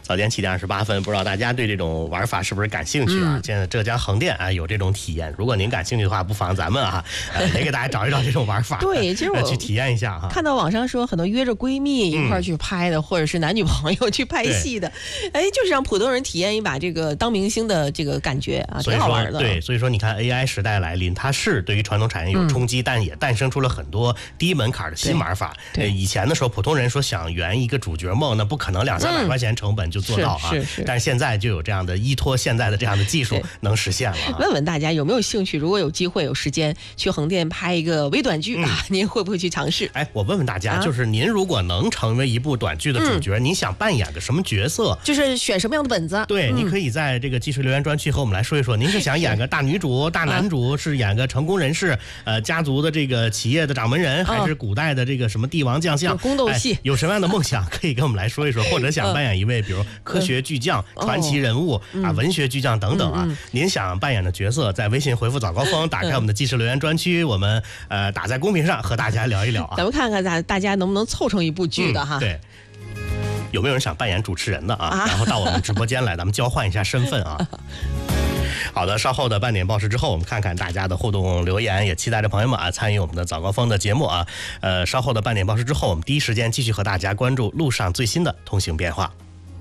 早间7点28分，不知道大家对这种玩法是不是感兴趣啊？现在浙江横店啊有这种体验，如果您感兴趣的话，不妨咱们也给大家找一找这种玩法， 对，其实我去体验一下哈。 看到网上说很多约着闺蜜一块去拍的，或者是男女朋友去拍戏的，就是让普通人体验一把这个当明星的这个感觉啊，挺好玩的。 对，所以说你看 AI 时代来临，它是对于传统产业有冲击，但也诞生出了很多低门槛的新玩法。以前的时候，普通人说想圆一个主角梦，那不可能200-300块钱成本就做到啊。但是现在就有这样的依托现在的这样的技术能实现了。 问问大家有没有兴趣，如果有机会有时间去横店拍一个微短剧您会不会去尝试？ 我问问大家，就是您如果能成为一部短剧的主角，您想扮演个什么角色？ 就是选什么样的本子？ 对，你可以在这个即时留言专区和我们来说一说，您是想演个大女主、大男主，是演个成功人士，家族的这个企业的掌门人，还是古代的这个什么帝王将相？ 宫斗戏， 有什么样的梦想可以跟我们来说一说，或者想扮演一位比如科学巨匠、传奇人物文学巨匠等等啊，您想扮演的角色，在微信回复早高峰，打开我们的即时留言专区，我们打在公屏上和大家聊一聊啊。 咱们看看大家能不能凑成一部剧的哈。 对。有没有人想扮演主持人的啊？然后到我们直播间来，咱们交换一下身份啊。好的，稍后的半点报时之后，我们看看大家的互动留言，也期待着朋友们参与我们的早高峰的节目啊。稍后的半点报时之后，我们第一时间继续和大家关注路上最新的通行变化。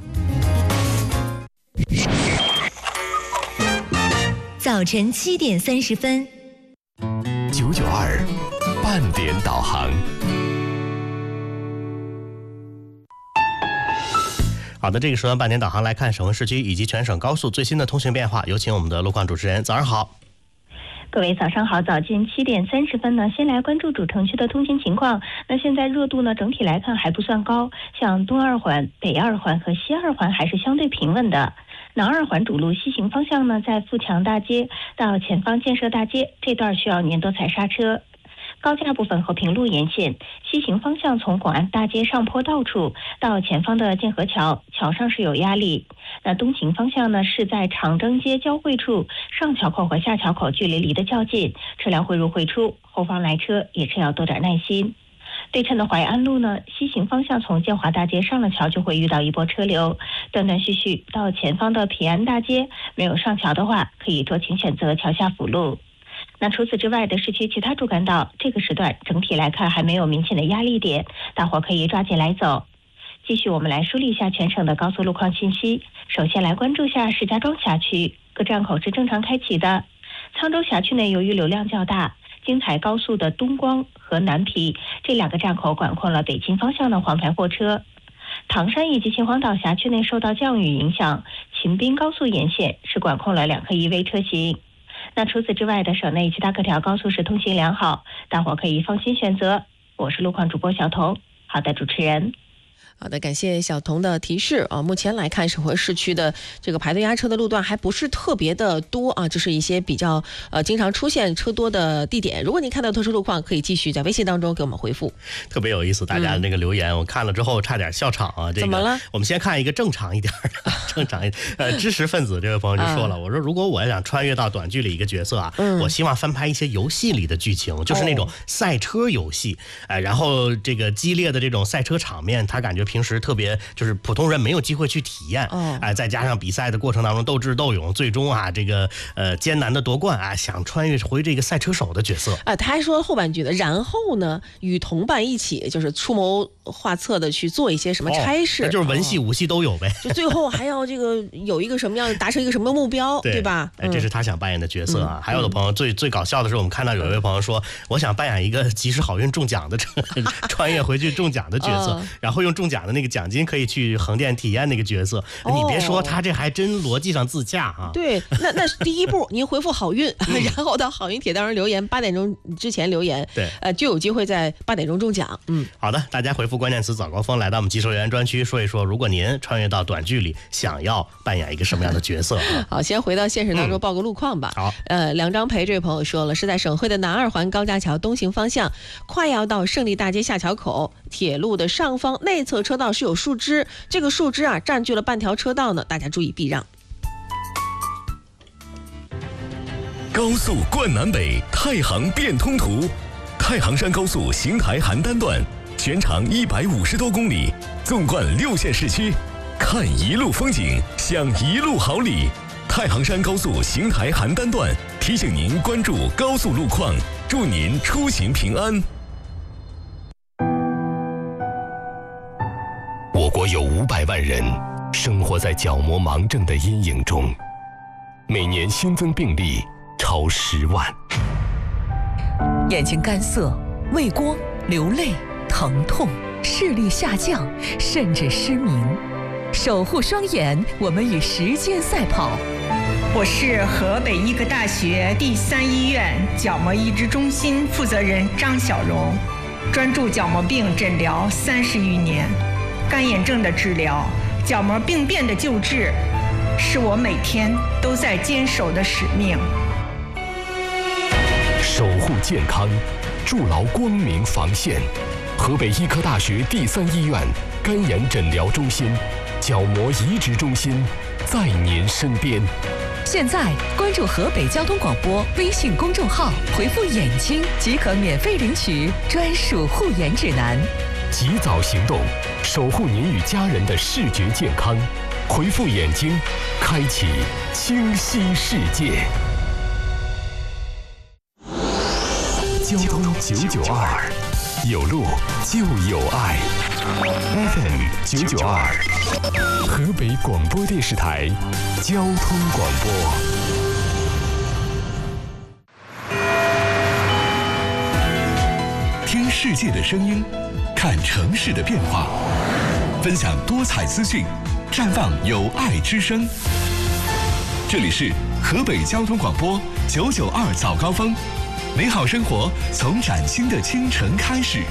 早晨7点30分 ，992半点导航。 好的，这个时段半点导航来看省会市区以及全省高速最新的通行变化，有请我们的路况主持人。早上好。 各位早上好，早间7点30分呢，先来关注主城区的通行情况。那现在热度呢，整体来看还不算高，像东二环、北二环和西二环还是相对平稳的。南二环主路西行方向呢，在富强大街到前方建设大街这段需要年多踩刹车。高架部分和平路沿线西行方向，从广安大街上坡道处到前方的建河桥，桥上是有压力。那东行方向呢，是在长征街交汇处，上桥口和下桥口距离离得较近，车辆汇入汇出，后方来车也是要多点耐心。对称的淮安路呢，西行方向从建华大街上了桥就会遇到一波车流，断断续续到前方的平安大街，没有上桥的话，可以酌情选择桥下辅路。那除此之外的市区其他主干道，这个时段整体来看还没有明显的压力点，大伙可以抓紧来走。继续我们来梳理一下全省的高速路况信息。首先来关注下石家庄辖区，各站口是正常开启的。沧州辖区内由于流量较大，京台高速的东光和南皮这2个站口管控了北京方向的黄牌货车。唐山以及秦皇岛辖区内受到降雨影响，秦滨高速沿线是管控了2颗1V车型。那除此之外的省内其他各条高速是通行良好，大伙可以放心选择。我是路况主播小彤。好的，主持人。 好的，感谢小彤的提示啊。目前来看，省会市区的这个排队压车的路段还不是特别的多啊，这是一些比较经常出现车多的地点。如果您看到特殊路况，可以继续在微信当中给我们回复。 特别有意思，大家的那个留言，我看了之后差点笑场啊。 怎么了？ 我们先看一个正常一点的，知识分子这位朋友就说了，我说如果我想穿越到短剧里一个角色啊，我希望翻拍一些游戏里的剧情，就是那种赛车游戏，然后这个激烈的这种赛车场面，他感觉平时特别就是普通人没有机会去体验，再加上比赛的过程当中斗智斗勇，最终这个艰难的夺冠想穿越回这个赛车手的角色他还说后半句的，然后呢与同伴一起就是出谋划策的去做一些什么差事， 就是文戏武戏都有呗， 就最后还要这个有一个什么样达成一个什么目标，对吧？ 这是他想扮演的角色还有的朋友最搞笑的是，我们看到有一位朋友说，我想扮演一个及时好运中奖的穿越回去中奖的角色，然后用中奖的那个奖金可以去横店体验那个角色。你别说，他这还真逻辑上自洽啊。 对，那第一步您回复好运，然后到好运帖当中留言，8点钟之前留言， 对， 就有机会在8点钟中奖。 好的，大家回复关键词早高峰，来到我们即时留言专区说一说，如果您穿越到短剧里，想要扮演一个什么样的角色好，先回到现实当中报个路况吧。 好， 梁张培这位朋友说了，是在省会的南二环高架桥东行方向，快要到胜利大街下桥口，铁路的上方内侧车道是有树枝，这个树枝占据了半条车道呢，大家注意避让。 高速贯南北，太行变通途。太行山高速邢台邯郸段，全长150多公里，纵贯6线市区。 看一路风景，享一路好礼。太行山高速邢台邯郸段提醒您关注高速路况，祝您出行平安。我国有500万人生活在角膜盲症的阴影中，每年新增病例超10万。 眼睛干涩、畏光、流泪、疼痛、视力下降，甚至失明。守护双眼，我们与时间赛跑。 我是河北医科大学第3医院角膜移植中心负责人张小荣，专注角膜病诊疗30余年，干眼症的治疗、角膜病变的救治，是我每天都在坚守的使命。 守护健康，筑牢光明防线。河北医科大学第3医院干眼诊疗中心、角膜移植中心在您身边。 现在关注河北交通广播微信公众号，回复眼睛即可免费领取专属护眼指南。 及早行动，守护您与家人的视觉健康。回复眼睛，开启清晰世界。交通992，有路就有爱。FM 992，河北广播电视台交通广播。听世界的声音，看城市的变化，分享多彩资讯，绽放有爱之声。这里是河北交通广播992早高峰，美好生活从崭新的清晨开始。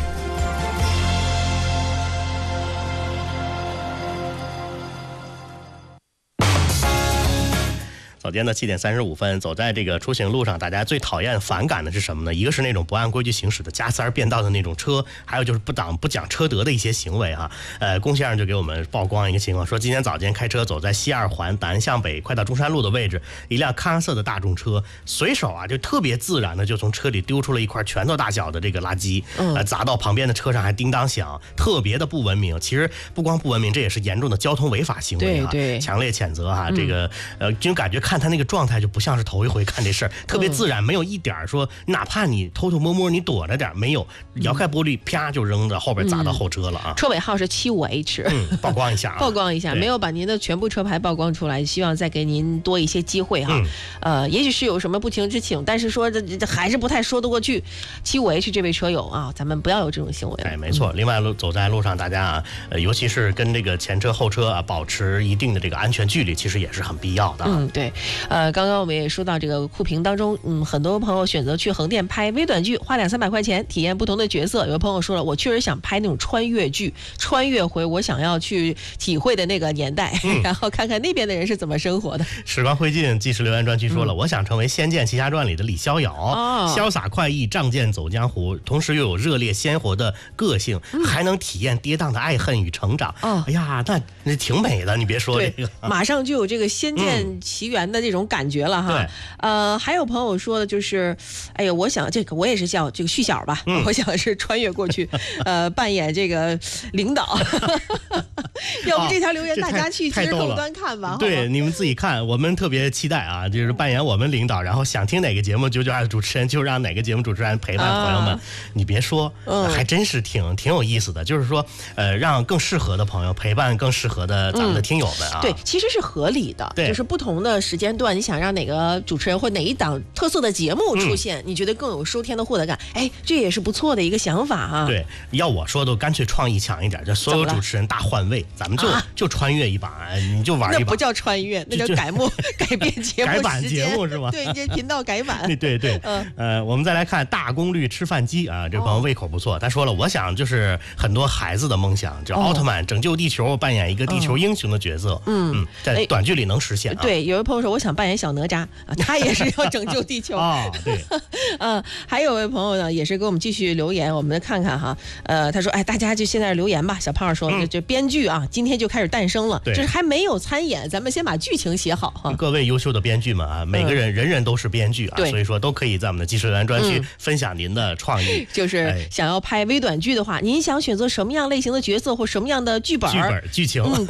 早间的7点35分，走在这个出行路上，大家最讨厌反感的是什么呢？一个是那种不按规矩行驶的加塞变道的那种车，还有就是不讲车德的一些行为啊。龚先生就给我们曝光一个情况，说今天早间开车走在西2环南向北快到中山路的位置，一辆咖色的大众车随手啊就特别自然的就从车里丢出了一块拳头大小的这个垃圾，砸到旁边的车上还叮当响，特别的不文明。其实不光不文明，这也是严重的交通违法行为啊， 对， 强烈谴责哈。这个就感觉看他那个状态就不像是头一回干这事儿，特别自然，没有一点说哪怕你偷偷摸摸你躲着点，没有，摇开玻璃啪就扔到后边砸到后车了啊。 车尾号是75H， 曝光一下啊， 曝光一下，没有把您的全部车牌曝光出来，希望再给您多一些机会哈。也许是有什么不情之请，但是说这还是不太说得过去。75H 这位车友啊，咱们不要有这种行为。 哎，没错。另外走在路上，大家啊，尤其是跟这个前车后车啊，保持一定的这个安全距离，其实也是很必要的。 对。刚刚我们也说到这个酷评当中，很多朋友选择去横店拍微短剧，花200-300块钱体验不同的角色。有朋友说了，我确实想拍那种穿越剧，穿越回我想要去体会的那个年代，然后看看那边的人是怎么生活的。 时光灰烬纪实留言专区说了，我想成为《仙剑奇侠传》里的李逍遥，潇洒快意，仗剑走江湖，同时又有热烈鲜活的个性，还能体验跌宕的爱恨与成长。哎呀，那挺美的，你别说这个， 马上就有这个《仙剑奇缘》的这种感觉了哈。还有朋友说的就是，哎呀，我想这个我也是叫这个续小吧，我想是穿越过去，扮演这个领导。要不这条留言大家去其实客户端看吧。 对，你们自己看，我们特别期待啊，就是扮演我们领导，然后想听哪个节目992的主持人就让哪个节目主持人陪伴朋友们。你别说，还真是挺有意思的，就是说，让更适合的朋友陪伴更适合的咱们的听友们啊。 对，其实是合理的，就是不同的时间段，你想让哪个主持人或哪一档特色的节目出现，你觉得更有收听的获得感，哎，这也是不错的一个想法啊。 对，要我说都干脆创意强一点，就所有主持人大换位，咱们就穿越一把，你就玩一把。 那不叫穿越，那叫改变节目改版节目是吧？ 对，这频道改版。 对。我们再来看大功率吃饭机啊，这朋友胃口不错，他说了，我想就是很多孩子的梦想，就奥特曼拯救地球，扮演一个地球英雄的角色。在短剧里能实现。 对，有位朋友说我想扮演小哪吒，他也是要拯救地球。 对。 还有位朋友呢，也是给我们继续留言，我们看看哈。他说，哎，大家就现在留言吧。小胖说，这编剧啊，今天就开始诞生了，就是还没有参演，咱们先把剧情写好哈。 各位优秀的编剧们啊，每个人都是编剧啊，所以说都可以在我们的纪实留言专区分享您的创意。 就是想要拍微短剧的话，您想选择什么样类型的角色或什么样的剧情？